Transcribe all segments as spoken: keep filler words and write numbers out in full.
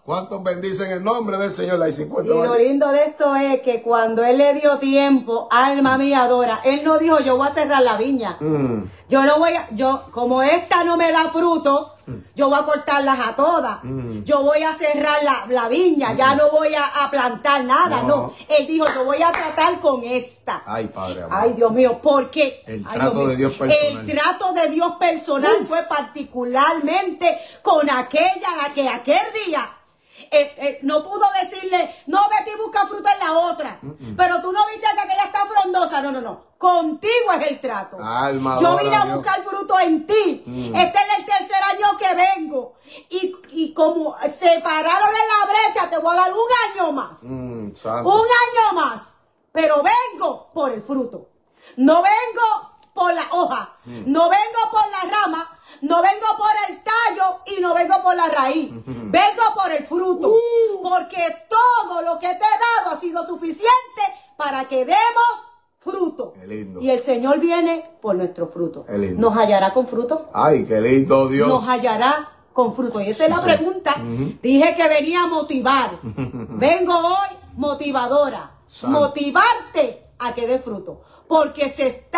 ¿Cuántos bendicen el nombre del Señor? Hay cincuenta. Y lo lindo de esto es que cuando Él le dio tiempo, alma mía adora, Él no dijo, yo voy a cerrar la viña. Mm. Yo no voy a, yo, como esta no me da fruto, mm. yo voy a cortarlas a todas. Mm. Yo voy a cerrar la, la viña, mm. ya no voy a, a plantar nada, no. no. Él dijo, yo voy a tratar con esta. Ay, Padre amor. Ay, Dios mío, porque el ay, trato Dios de Dios personal. El trato de Dios personal Uf. fue particularmente con aquella, que aquel día. Eh, eh, no pudo decirle, no, vete y busca fruta en la otra. Mm -mm. Pero tú no viste que aquella está frondosa. No, no, no. Contigo es el trato. Alma, yo vine a buscar Dios. fruto en ti. Mm. Este es el tercer año que vengo. Y, y como se pararon en la brecha, te voy a dar un año más. Mm, un año más. Pero vengo por el fruto. No vengo por la hoja. Mm. No vengo por la rama. No vengo por el tallo y no vengo por la raíz. Uh-huh. Vengo por el fruto. Uh. Porque todo lo que te he dado ha sido suficiente para que demos fruto. Qué lindo. Y el Señor viene por nuestro fruto. ¿Nos hallará con fruto? Ay, qué lindo Dios. Nos hallará con fruto. Y esa sí, es la sí. pregunta. Uh-huh. Dije que venía a motivar. Vengo hoy motivadora. Santo. Motivarte a que dé fruto. Porque se está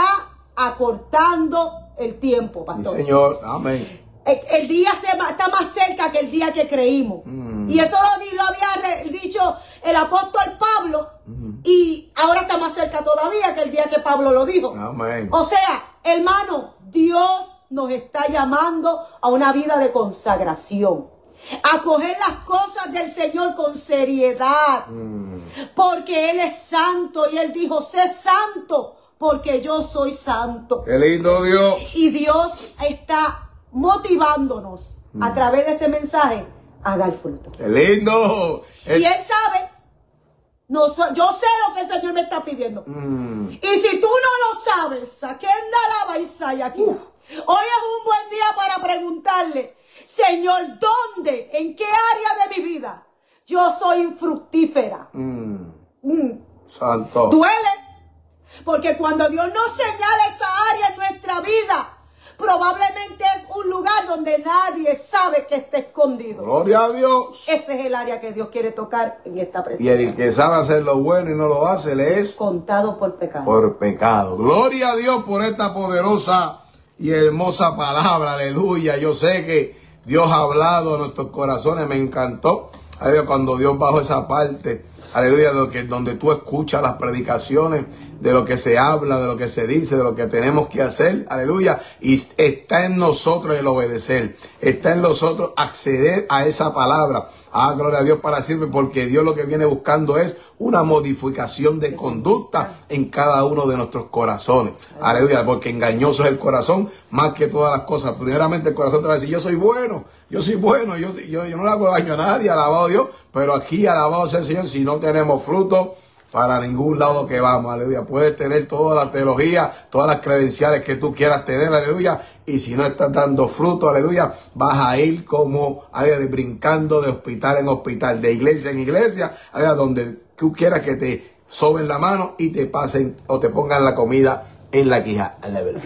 acortando el tiempo, pastor. Sí, Señor, amén. El, el día está más cerca que el día que creímos. Mm. Y eso lo, lo había dicho el apóstol Pablo. Mm. Y ahora está más cerca todavía que el día que Pablo lo dijo. Amén. O sea, hermano, Dios nos está llamando a una vida de consagración. A coger las cosas del Señor con seriedad. Mm. Porque Él es santo. Y Él dijo, sé santo. Porque yo soy santo. ¡Qué lindo Dios! Y Dios está motivándonos mm. a través de este mensaje a dar fruto. ¡Qué lindo! Y Él sabe, no so, yo sé lo que el Señor me está pidiendo. Mm. Y si tú no lo sabes, saquen la baisaya aquí. Uh. Hoy es un buen día para preguntarle, Señor, ¿dónde, en qué área de mi vida yo soy infructífera? Mm. Mm. Santo. Duele. Porque cuando Dios nos señala esa área en nuestra vida, probablemente es un lugar donde nadie sabe que está escondido. Gloria a Dios. Ese es el área que Dios quiere tocar en esta presencia. Y el que sabe hacer lo bueno y no lo hace, le es contado por pecado. Por pecado. Gloria a Dios por esta poderosa y hermosa palabra. Aleluya. Yo sé que Dios ha hablado a nuestros corazones. Me encantó. Aleluya, cuando Dios bajó esa parte. Aleluya, donde, donde tú escuchas las predicaciones, de lo que se habla, de lo que se dice, de lo que tenemos que hacer, aleluya, y está en nosotros el obedecer, está en nosotros acceder a esa palabra. Ah, gloria a Dios para siempre, porque Dios lo que viene buscando es una modificación de conducta en cada uno de nuestros corazones. Aleluya, porque engañoso es el corazón más que todas las cosas. Primeramente el corazón te va a decir, yo soy bueno, yo soy bueno, yo, yo, yo no le hago daño a nadie, alabado a Dios, pero aquí alabado sea el Señor, si no tenemos fruto, para ningún lado que vamos, aleluya. Puedes tener toda la teología, todas las credenciales que tú quieras tener, aleluya. Y si no estás dando fruto, aleluya, vas a ir como, aleluya, brincando de hospital en hospital, de iglesia en iglesia, aleluya, donde tú quieras que te soben la mano y te pasen o te pongan la comida en la quija.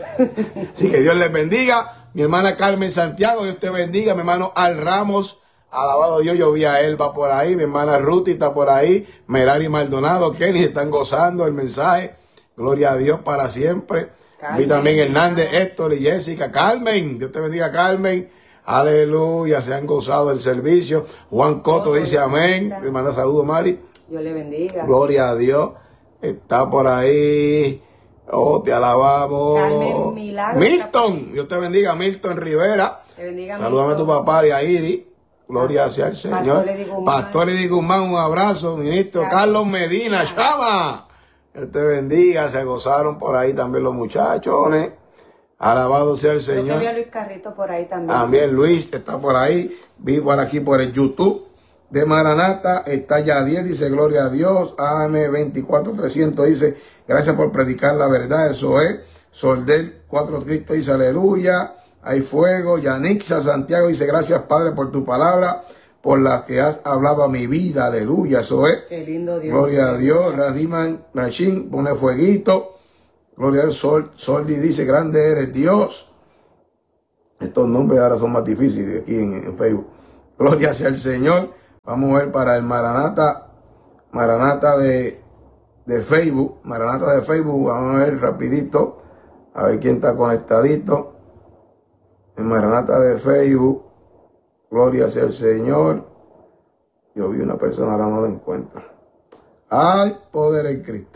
Así que Dios les bendiga. Mi hermana Carmen Santiago, Dios te bendiga. Mi hermano Al Ramos, alabado Dios, yo vi a Elba por ahí, mi hermana Ruti está por ahí, Merari Maldonado, Kenny, están gozando el mensaje, gloria a Dios para siempre. Carmen, vi también Hernández, Héctor y Jessica, Carmen, Dios te bendiga Carmen, aleluya, se han gozado el servicio. Juan Coto oh, dice amén, me manda saludos Mari. Dios le bendiga. Gloria a Dios, está por ahí, oh, te alabamos. Carmen Milagro. Milton, Dios te bendiga Milton Rivera, te bendiga. Salúdame a tu papá y a Iris. Gloria sea al Señor. Pastor Eddie Guzmán, un abrazo. Ministro Carlos, Carlos Medina, Chama. Dios te bendiga. Se gozaron por ahí también los muchachones. Alabado sea el Señor. Yo vi a Luis Carrito por ahí también. También Luis está por ahí. Vi por aquí por el YouTube de Maranata. Está Yadiel, dice gloria a Dios. A M veinticuatro trescientos dice gracias por predicar la verdad. Eso es. Soldel cuatro Cristo dice aleluya. Hay fuego. Yanixa Santiago dice, gracias Padre por tu palabra, por la que has hablado a mi vida. Aleluya, eso es. Qué lindo Dios. Gloria a Dios. Radiman Nachin pone fueguito. Gloria a Dios. Sol, Soldi dice, grande eres Dios. Estos nombres ahora son más difíciles aquí en, en Facebook. Gloria sea el Señor. Vamos a ver para el Maranata, Maranata de, de Facebook, Maranata de Facebook, vamos a ver rapidito, a ver quién está conectadito. El Maranata de Facebook, gloria sea el Señor. Yo vi una persona, ahora no la encuentro. Hay poder en Cristo.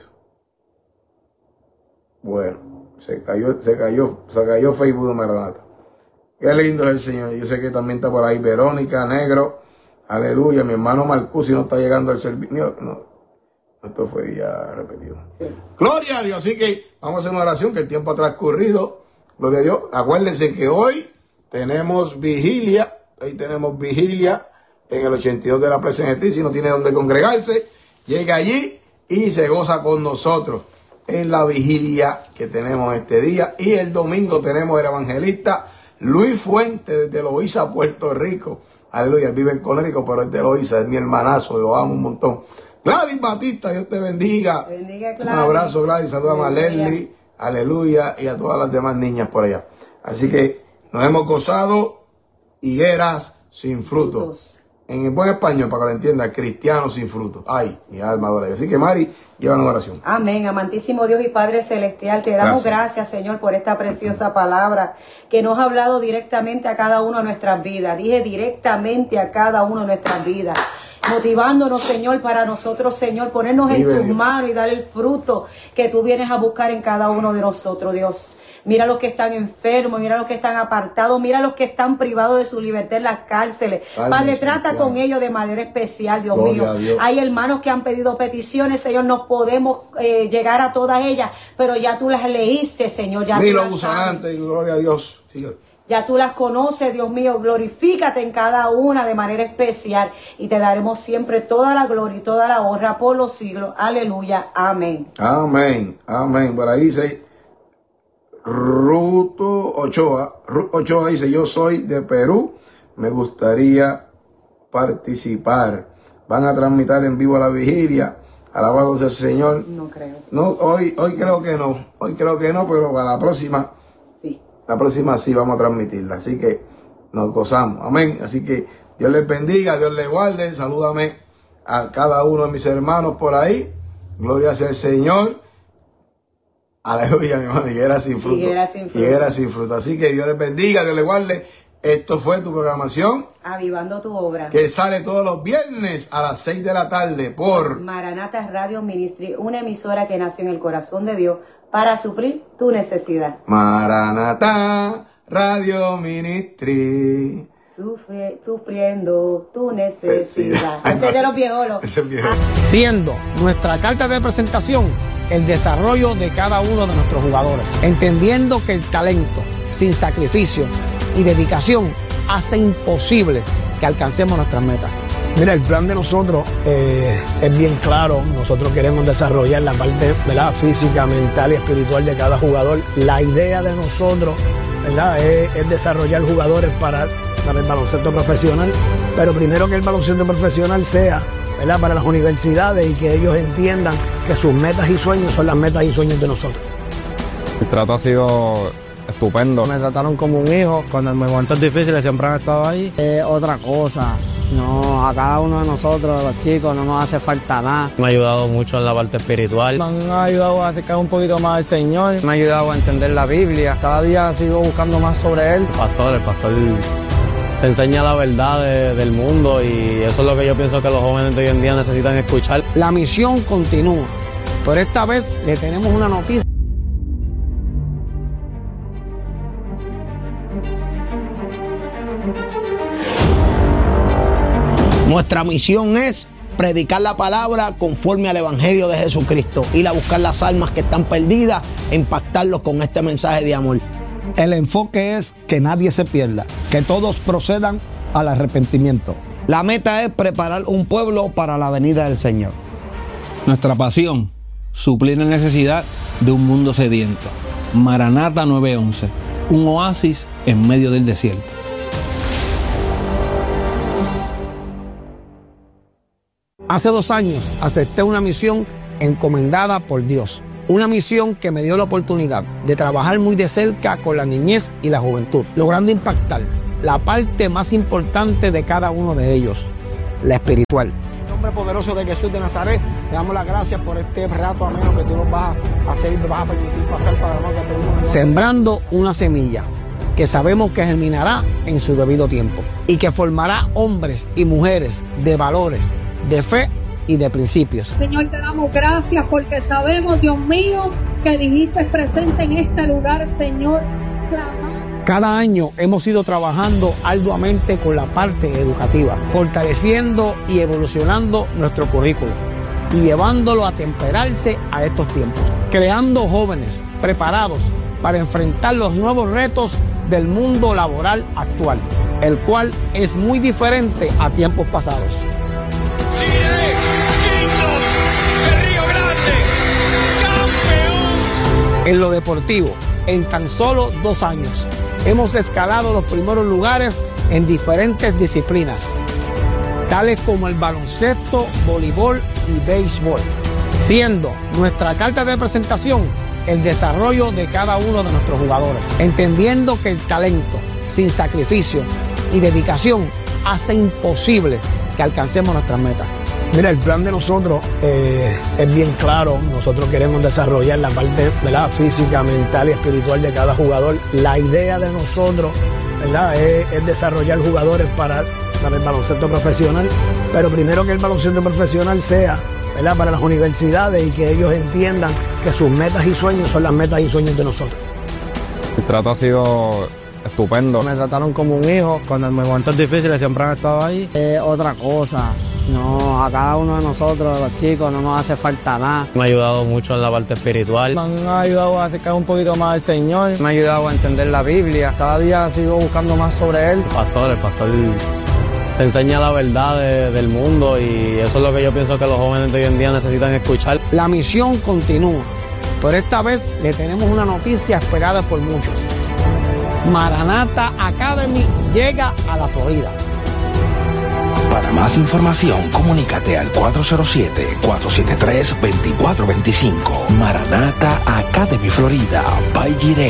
Bueno, se cayó, se cayó, se cayó Facebook de Maranata. Qué lindo es el Señor. Yo sé que también está por ahí Verónica, Negro. Aleluya. Mi hermano Marcusi no está llegando al servicio. No, esto fue ya repetido. Sí. Gloria a Dios. Así que vamos a hacer una oración que el tiempo ha transcurrido. Gloria a Dios. Acuérdense que hoy tenemos vigilia. Hoy tenemos vigilia en el ochenta y dos de la Presencia. Si no tiene donde congregarse, llega allí y se goza con nosotros en la vigilia que tenemos este día. Y el domingo tenemos el evangelista Luis Fuentes desde Loíza, Puerto Rico. Aleluya, él vive en Conérico, pero es de Loíza, es mi hermanazo, lo amo un montón. Gladys Batista, Dios te bendiga. Bendiga, Gladys. Un abrazo, Gladys. Saludos a Leslie, aleluya, y a todas las demás niñas por allá. Así que nos hemos gozado higueras sin fruto. Frutos. En el buen español, para que lo entienda, cristiano sin fruto. Ay, mi alma adora. Así que, Mari, llévanos oración. Amén. Amantísimo Dios y Padre Celestial, te damos gracias. gracias, Señor, por esta preciosa palabra que nos ha hablado directamente a cada uno de nuestras vidas. Dije directamente a cada uno de nuestras vidas. Motivándonos, Señor, para nosotros, Señor, ponernos en tus manos y dar el fruto que tú vienes a buscar en cada uno de nosotros, Dios. Mira los que están enfermos, mira los que están apartados, mira los que están privados de su libertad en las cárceles. Padre, Padre trata Cristian. con ellos de manera especial, Dios Gloria mío. Hay hermanos que han pedido peticiones, Señor, no podemos eh, llegar a todas ellas, pero ya tú las leíste, Señor. Ya Mira, antes, gloria a Dios. Sigue. Ya tú las conoces, Dios mío, glorifícate en cada una de manera especial y te daremos siempre toda la gloria y toda la honra por los siglos. Aleluya, amén. Amén, amén. Por ahí dice Ruto Ochoa. Ruto Ochoa dice, yo soy de Perú, me gustaría participar. Van a transmitir en vivo la vigilia. Alabado sea el Señor. No creo. No, hoy, hoy creo que no. Hoy creo que no, pero para la próxima. Sí. La próxima sí vamos a transmitirla. Así que nos gozamos. Amén. Así que Dios les bendiga, Dios les guarde. Salúdame a cada uno de mis hermanos por ahí. Gloria sea el Señor. Aleluya, mi hermano. Higuera sin fruto. Higuera sin fruto. Higuera sin fruto. Así que Dios les bendiga, Dios les guarde. Esto fue tu programación. Avivando tu obra. Que sale todos los viernes a las seis de la tarde por Maranata Radio Ministry, una emisora que nació en el corazón de Dios para suplir tu necesidad. Maranata Radio Ministry. Sufre, sufriendo tu necesidad. Ese es de los viejolos. Ese es viejo. Siendo nuestra carta de presentación el desarrollo de cada uno de nuestros jugadores. Entendiendo que el talento, sin sacrificio y dedicación, hace imposible que alcancemos nuestras metas. Mira, el plan de nosotros eh, es bien claro. Nosotros queremos desarrollar la parte, ¿verdad?, física, mental y espiritual de cada jugador. La idea de nosotros, ¿verdad?, es, es desarrollar jugadores para, para el baloncesto profesional, pero primero que el baloncesto profesional sea, ¿verdad?, para las universidades y que ellos entiendan que sus metas y sueños son las metas y sueños de nosotros. El trato ha sido estupendo. Me trataron como un hijo. Cuando en momentos difíciles siempre han estado ahí. Es otra cosa. No, a cada uno de nosotros, los chicos, no nos hace falta nada. Me ha ayudado mucho en la parte espiritual. Me han ayudado a acercar un poquito más al Señor. Me ha ayudado a entender la Biblia. Cada día sigo buscando más sobre Él. El pastor, el pastor te enseña la verdad de, del mundo y eso es lo que yo pienso que los jóvenes de hoy en día necesitan escuchar. La misión continúa, pero esta vez le tenemos una noticia. Nuestra misión es predicar la palabra conforme al Evangelio de Jesucristo, ir a buscar las almas que están perdidas e impactarlos con este mensaje de amor. El enfoque es que nadie se pierda, que todos procedan al arrepentimiento. La meta es preparar un pueblo para la venida del Señor. Nuestra pasión, suplir la necesidad de un mundo sediento. Maranata nueve once, un oasis en medio del desierto. Hace dos años acepté una misión encomendada por Dios. Una misión que me dio la oportunidad de trabajar muy de cerca con la niñez y la juventud, logrando impactar la parte más importante de cada uno de ellos, la espiritual. En nombre poderoso de Jesús de Nazaret, te damos las gracias por este rato ameno que tú nos vas a hacer y nos vas a permitir pasar para nosotros. Sembrando una semilla que sabemos que germinará en su debido tiempo y que formará hombres y mujeres de valores, de fe y de principios. Señor, te damos gracias porque sabemos, Dios mío, que dijiste presente en este lugar, Señor. Clamar. Cada año hemos ido trabajando arduamente con la parte educativa, fortaleciendo y evolucionando nuestro currículo y llevándolo a temperarse a estos tiempos, creando jóvenes preparados para enfrentar los nuevos retos del mundo laboral actual, el cual es muy diferente a tiempos pasados. En lo deportivo, en tan solo dos años, hemos escalado los primeros lugares en diferentes disciplinas, tales como el baloncesto, voleibol y béisbol, siendo nuestra carta de presentación el desarrollo de cada uno de nuestros jugadores, entendiendo que el talento, sin sacrificio y dedicación, hace imposible que alcancemos nuestras metas. Mira, el plan de nosotros eh, es bien claro. Nosotros queremos desarrollar la parte, ¿verdad?, física, mental y espiritual de cada jugador. La idea de nosotros, ¿verdad?, es, es desarrollar jugadores para, para el baloncesto profesional, pero primero que el baloncesto profesional sea, ¿verdad?, para las universidades y que ellos entiendan que sus metas y sueños son las metas y sueños de nosotros. El trato ha sido estupendo. Me trataron como un hijo. Cuando en momentos difíciles siempre han estado ahí. Eh, otra cosa, no, a cada uno de nosotros, los chicos, no nos hace falta nada. Me ha ayudado mucho en la parte espiritual. Me han ayudado a acercar un poquito más al Señor. Me ha ayudado a entender la Biblia. Cada día sigo buscando más sobre Él. El pastor, el pastor te enseña la verdad de, del mundo y eso es lo que yo pienso que los jóvenes de hoy en día necesitan escuchar. La misión continúa, pero esta vez le tenemos una noticia esperada por muchos. Maranatha Academy llega a la Florida. Para más información, comunícate al cuatro cero siete, cuatro siete tres, dos cuatro dos cinco. Maranatha Academy Florida, by Jireh.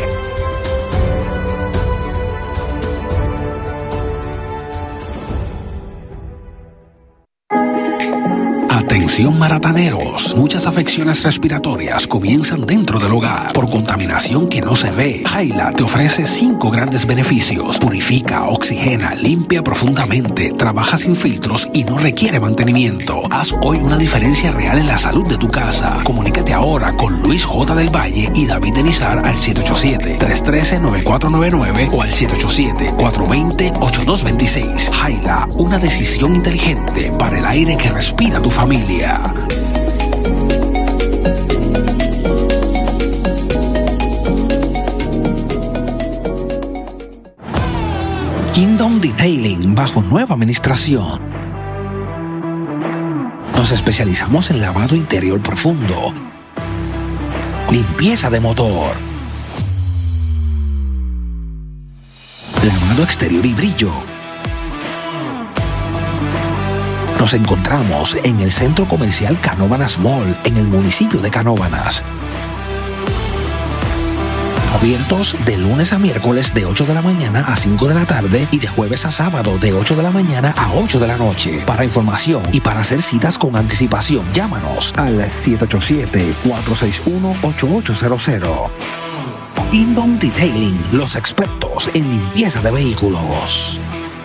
Atención marataneros, muchas afecciones respiratorias comienzan dentro del hogar por contaminación que no se ve. Jaila te ofrece cinco grandes beneficios: purifica, oxigena, limpia profundamente, trabaja sin filtros y no requiere mantenimiento. Haz hoy una diferencia real en la salud de tu casa. Comunícate ahora con Luis J. del Valle y David Denizar al siete ocho siete, tres uno tres, nueve cuatro nueve nueve o al siete ocho siete, cuatro dos cero, ocho dos dos seis. Jaila, una decisión inteligente para el aire que respira tu familia. Kingdom Detailing bajo nueva administración. Nos especializamos en lavado interior profundo, limpieza de motor, lavado exterior y brillo. Nos encontramos en el Centro Comercial Canóvanas Mall, en el municipio de Canóvanas. Abiertos de lunes a miércoles de ocho de la mañana a cinco de la tarde y de jueves a sábado de ocho de la mañana a ocho de la noche. Para información y para hacer citas con anticipación, llámanos al siete ocho siete, cuatro seis uno, ocho ocho cero cero. Kingdom Detailing, los expertos en limpieza de vehículos.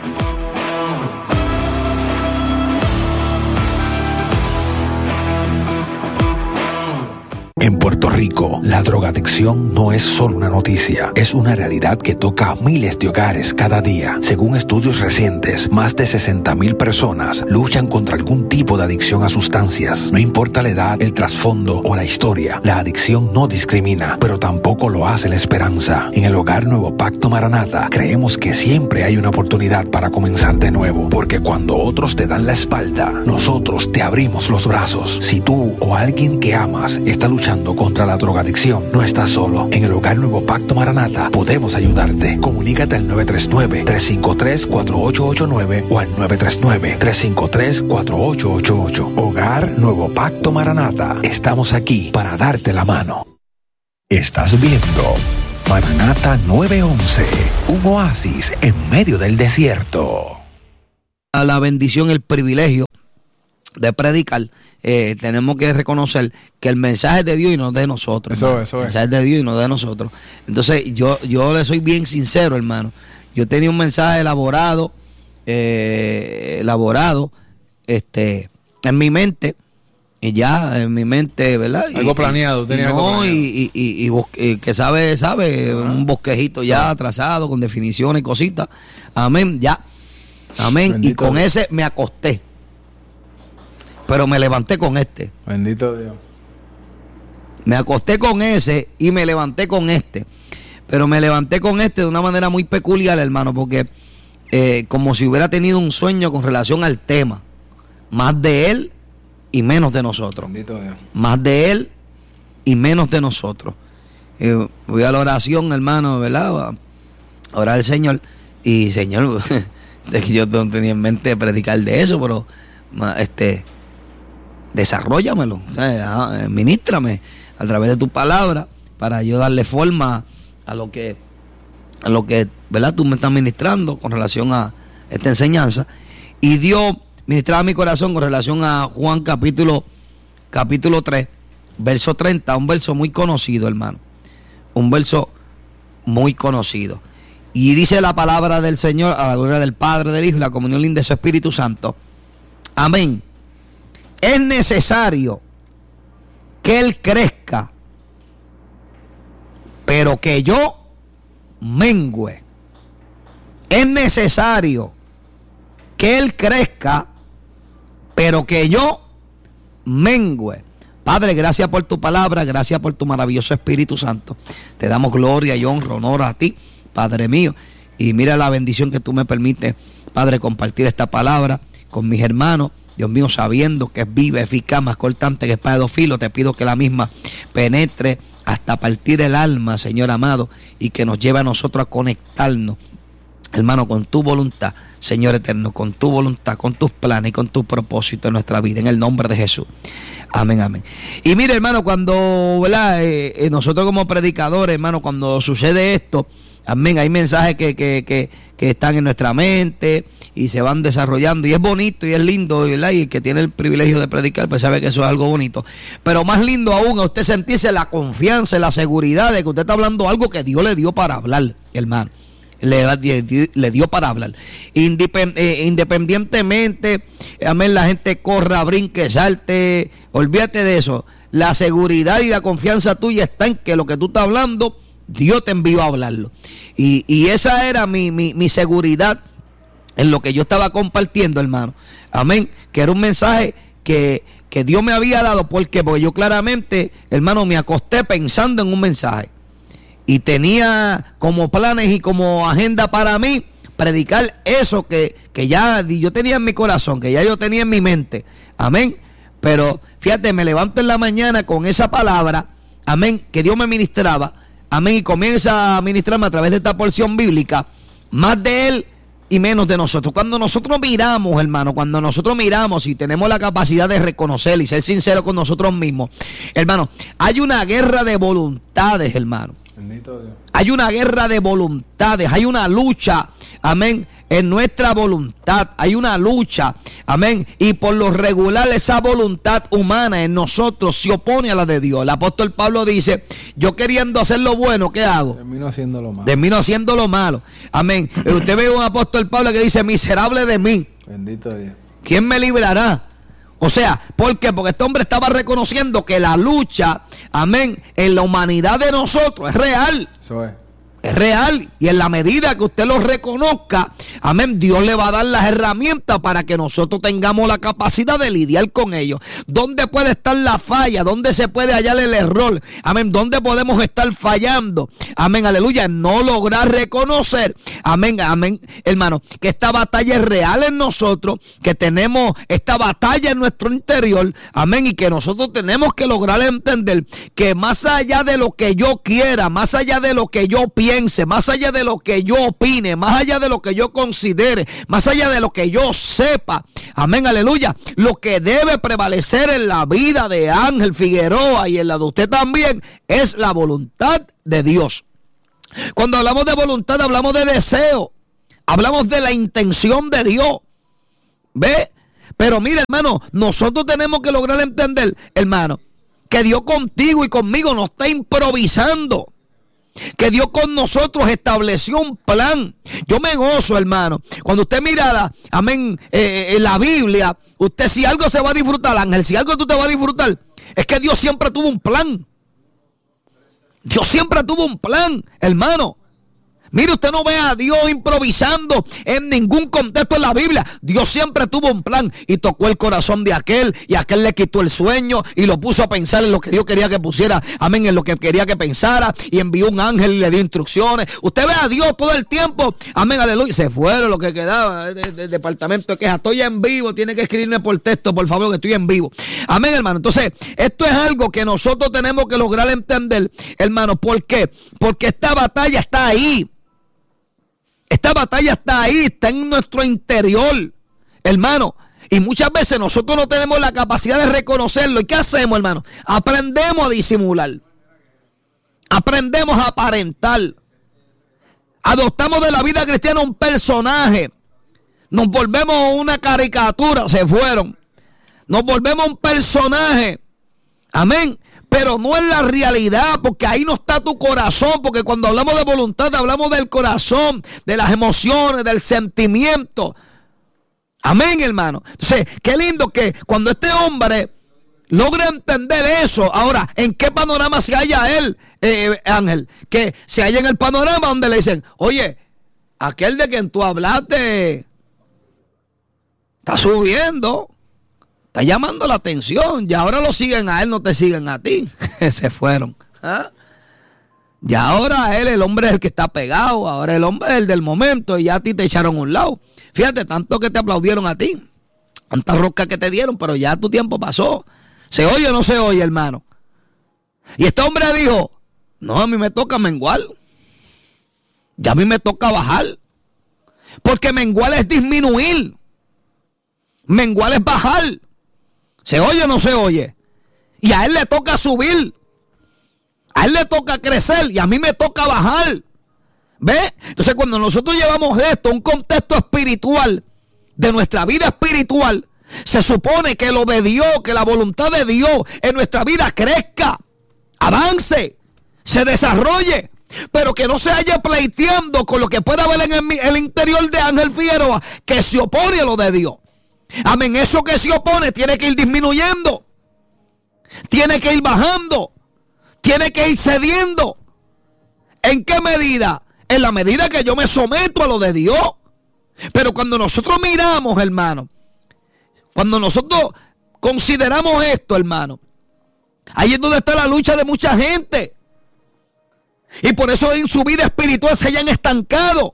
En Puerto Rico, la drogadicción no es solo una noticia, es una realidad que toca a miles de hogares cada día. Según estudios recientes, más de sesenta mil personas luchan contra algún tipo de adicción a sustancias. No importa la edad, el trasfondo o la historia, la adicción no discrimina, pero tampoco lo hace la esperanza. En el Hogar Nuevo Pacto Maranatha, creemos que siempre hay una oportunidad para comenzar de nuevo, porque cuando otros te dan la espalda, nosotros te abrimos los brazos. Si tú o alguien que amas está luchando contra la drogadicción, no estás solo. En el Hogar Nuevo Pacto Maranatha podemos ayudarte. Comunícate al nueve tres nueve, tres cinco tres, cuatro ocho ocho nueve o al nueve tres nueve, tres cinco tres, cuatro ocho ocho ocho. Hogar Nuevo Pacto Maranatha. Estamos aquí para darte la mano. Estás viendo Maranatha nueve once, un oasis en medio del desierto. la bendición, el privilegio de predicar, eh, tenemos que reconocer que el mensaje es de Dios y no de nosotros. Eso, eso es. El mensaje es de Dios y no de nosotros. Entonces, yo, yo le soy bien sincero, hermano. Yo tenía un mensaje elaborado, eh, elaborado, este, en mi mente, y ya, en mi mente, ¿verdad? Algo y, planeado, y, tenía y algo no, planeado. Y, y, y, y bosque, y que sabe, sabe, Ah. un bosquejito ya trazado, con definiciones y cositas. Amén, ya. Amén. Bendito y con Dios. ese me acosté. Pero me levanté con este. Bendito Dios. Me acosté con ese y me levanté con este. Pero me levanté con este de una manera muy peculiar, hermano, porque eh, como si hubiera tenido un sueño con relación al tema. Más de él y menos de nosotros. Bendito Dios. Más de él y menos de nosotros. Eh, voy a la oración, hermano, ¿verdad? A orar al Señor. Y Señor, yo no tenía en mente predicar de eso, pero este... desarróllamelo, o sea, ministrame a través de tu palabra para yo darle forma a lo que, a lo que, ¿verdad? Tú me estás ministrando con relación a esta enseñanza. Y Dios ministraba mi corazón con relación a Juan capítulo, capítulo tres, verso treinta, un verso muy conocido, hermano. Un verso muy conocido. Y dice la palabra del Señor, a la gloria del Padre, del Hijo y la comunión linda de su Espíritu Santo. Amén. Es necesario que Él crezca, pero que yo mengüe. Es necesario que Él crezca, pero que yo mengüe. Padre, gracias por tu palabra, gracias por tu maravilloso Espíritu Santo. Te damos gloria y honra, honor a ti, Padre mío. Y mira la bendición que tú me permites, Padre, compartir esta palabra con mis hermanos. Dios mío, sabiendo que es viva, eficaz, más cortante que espada de dos filos, te pido que la misma penetre hasta partir el alma, Señor amado, y que nos lleve a nosotros a conectarnos, hermano, con tu voluntad, Señor eterno, con tu voluntad, con tus planes y con tus propósitos en nuestra vida, en el nombre de Jesús. Amén, amén. Y mire, hermano, cuando, ¿verdad? Eh, eh, nosotros como predicadores, hermano, cuando sucede esto, amén, hay mensajes que, que, que, que están en nuestra mente y se van desarrollando, y es bonito y es lindo, ¿verdad? Y el que tiene el privilegio de predicar, pues sabe que eso es algo bonito. Pero más lindo aún, a usted sentirse la confianza, la seguridad de que usted está hablando algo que Dios le dio para hablar, hermano. Le, le dio para hablar. Independ, eh, independientemente, amén, la gente corra, brinque, salte, olvídate de eso. La seguridad y la confianza tuya está en que lo que tú estás hablando, Dios te envió a hablarlo. Y, y esa era mi, mi, mi seguridad en lo que yo estaba compartiendo, hermano. Amén. Que era un mensaje que, que Dios me había dado. ¿Por qué? Porque yo claramente, hermano, me acosté pensando en un mensaje. Y tenía como planes y como agenda para mí predicar eso que, que ya yo tenía en mi corazón, que ya yo tenía en mi mente. Amén. Pero fíjate, me levanto en la mañana con esa palabra, amén, que Dios me ministraba. Amén. Y comienza a ministrarme a través de esta porción bíblica, más de Él y menos de nosotros. Cuando nosotros miramos, hermano, cuando nosotros miramos y tenemos la capacidad de reconocer y ser sinceros con nosotros mismos, hermano, hay una guerra de voluntades, hermano. Bendito Dios. Hay una guerra de voluntades, hay una lucha, amén, en nuestra voluntad, hay una lucha, amén, y por lo regular esa voluntad humana en nosotros se opone a la de Dios. El apóstol Pablo dice, yo queriendo hacer lo bueno, ¿qué hago? Termino haciendo lo malo. Termino haciendo lo malo, amén. Usted ve un apóstol Pablo que dice, miserable de mí. Bendito Dios. ¿Quién me librará? O sea, ¿por qué? Porque este hombre estaba reconociendo que la lucha, amén, en la humanidad de nosotros es real. Eso es. Es real, y en la medida que usted lo reconozca, amén, Dios le va a dar las herramientas para que nosotros tengamos la capacidad de lidiar con ellos. ¿Dónde puede estar la falla? ¿Dónde se puede hallar el error? Amén, ¿dónde podemos estar fallando? Amén, aleluya, no lograr reconocer, amén, amén, hermano, que esta batalla es real en nosotros, que tenemos esta batalla en nuestro interior, amén, y que nosotros tenemos que lograr entender que más allá de lo que yo quiera, más allá de lo que yo piense, más allá de lo que yo opine, más allá de lo que yo considere, más allá de lo que yo sepa, amén, aleluya, lo que debe prevalecer en la vida de Ángel Figueroa y en la de usted también es la voluntad de Dios. Cuando hablamos de voluntad hablamos de deseo, hablamos de la intención de Dios. ¿Ve? Pero mira, hermano, nosotros tenemos que lograr entender, hermano, que Dios contigo y conmigo no está improvisando. Que Dios con nosotros estableció un plan. Yo me gozo, hermano. Cuando usted mira, la, amén, eh, en la Biblia, usted si algo se va a disfrutar, Ángel, si algo tú te vas a disfrutar, es que Dios siempre tuvo un plan. Dios siempre tuvo un plan, hermano. Mire, usted no ve a Dios improvisando en ningún contexto en la Biblia. Dios siempre tuvo un plan y tocó el corazón de aquel y aquel le quitó el sueño y lo puso a pensar en lo que Dios quería que pusiera, amén, en lo que quería que pensara, y envió un ángel y le dio instrucciones. Usted ve a Dios todo el tiempo, amén, aleluya. Se fueron lo que quedaba del de, de departamento de quejas. Estoy en vivo, tiene que escribirme por texto, por favor, que estoy en vivo. Amén, hermano. Entonces, esto es algo que nosotros tenemos que lograr entender, hermano. ¿Por qué? Porque esta batalla está ahí. Esta batalla está ahí, está en nuestro interior, hermano. Y muchas veces nosotros no tenemos la capacidad de reconocerlo. ¿Y qué hacemos, hermano? Aprendemos a disimular. Aprendemos a aparentar. Adoptamos de la vida cristiana un personaje. Nos volvemos una caricatura, se fueron. Nos volvemos un personaje. Amén. Pero no es la realidad, porque ahí no está tu corazón, porque cuando hablamos de voluntad hablamos del corazón, de las emociones, del sentimiento. Amén, hermano. Entonces, qué lindo que cuando este hombre logra entender eso. Ahora, ¿en qué panorama se halla él, eh, Ángel? Que se halla en el panorama donde le dicen, oye, aquel de quien tú hablaste está subiendo. Está llamando la atención. Y ahora lo siguen a él, no te siguen a ti. Se fueron. ¿Ah? Y ahora él, el hombre es el que está pegado. Ahora el hombre es el del momento. Y ya a ti te echaron a un lado. Fíjate, tanto que te aplaudieron a ti. Tanta rosca que te dieron, pero ya tu tiempo pasó. ¿Se oye o no se oye, hermano? Y este hombre dijo, no, a mí me toca menguar. Ya a mí me toca bajar. Porque menguar es disminuir. Menguar es bajar. ¿Se oye o no se oye? Y a él le toca subir. A él le toca crecer y a mí me toca bajar. ¿Ve? Entonces cuando nosotros llevamos esto a un contexto espiritual, de nuestra vida espiritual, se supone que lo de Dios, que la voluntad de Dios en nuestra vida crezca, avance, se desarrolle, pero que no se haya pleiteando con lo que pueda haber en el, el interior de Ángel Figueroa, que se opone a lo de Dios. Amén, eso que se opone tiene que ir disminuyendo, tiene que ir bajando, tiene que ir cediendo. ¿En qué medida? En la medida que yo me someto a lo de Dios. Pero cuando nosotros miramos, hermano, cuando nosotros consideramos esto, hermano, ahí es donde está la lucha de mucha gente. Y por eso en su vida espiritual se hayan estancado.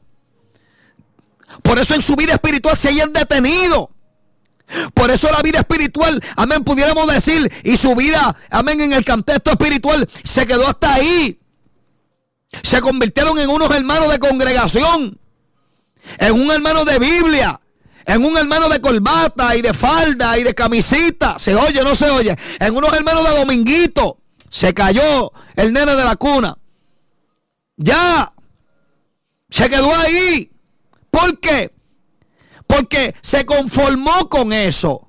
Por eso en su vida espiritual se hayan detenido. Por eso la vida espiritual, amén, pudiéramos decir, y su vida, amén, en el contexto espiritual se quedó hasta ahí. Se convirtieron en unos hermanos de congregación, en un hermano de Biblia, en un hermano de corbata y de falda y de camisita. ¿Se oye o no se oye? En unos hermanos de dominguito. Se cayó el nene de la cuna. Ya. Se quedó ahí. ¿Por qué? Porque se conformó con eso.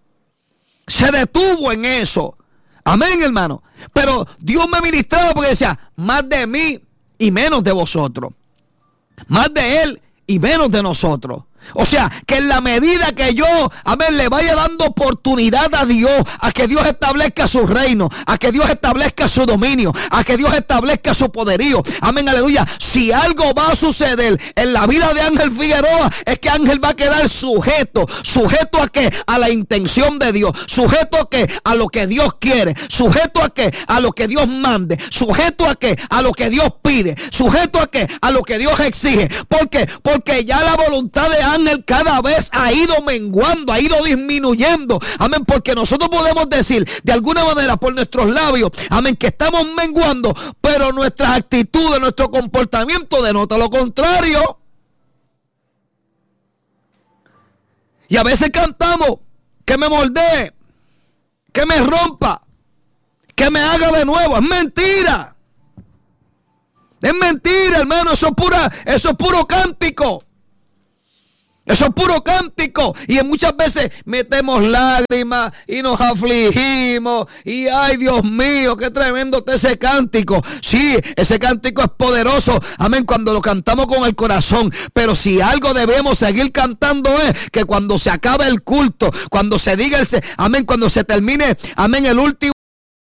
Se detuvo en eso. Amén, hermano. Pero Dios me ministraba porque decía, más de mí y menos de vosotros. Más de Él y menos de nosotros. O sea, que en la medida que yo, amén, le vaya dando oportunidad a Dios, a que Dios establezca su reino, a que Dios establezca su dominio, a que Dios establezca su poderío, amén, aleluya. Si algo va a suceder en la vida de Ángel Figueroa, es que Ángel va a quedar sujeto, sujeto a que, a la intención de Dios, sujeto a que, a lo que Dios quiere, sujeto a que, a lo que Dios mande, sujeto a que, a lo que Dios pide, sujeto a que, a lo que Dios exige. ¿Por qué? Porque ya la voluntad de Ángel Ángel cada vez ha ido menguando, ha ido disminuyendo, amén, porque nosotros podemos decir de alguna manera por nuestros labios, amén, que estamos menguando, pero nuestras actitudes, nuestro comportamiento denota lo contrario. Y a veces cantamos que me moldee, que me rompa, que me haga de nuevo. Es mentira, es mentira, hermano, eso es pura, eso es puro cántico. Eso es puro cántico. Y muchas veces metemos lágrimas y nos afligimos. Y ay, Dios mío, qué tremendo está ese cántico. Sí, ese cántico es poderoso. Amén, cuando lo cantamos con el corazón. Pero si algo debemos seguir cantando es que cuando se acabe el culto, cuando se diga el... Amén, cuando se termine, amén, el último